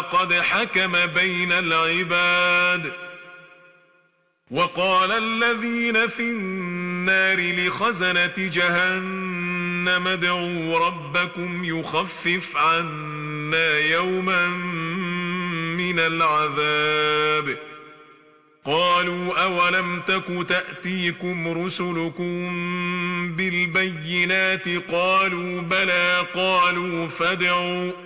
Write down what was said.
وقد حكم بين العباد. وقال الذين في النار لخزنة جهنم ادعوا ربكم يخفف عنا يوما من العذاب. قالوا أولم تك تأتيكم رسلكم بالبينات؟ قالوا بلى. قالوا فادعوا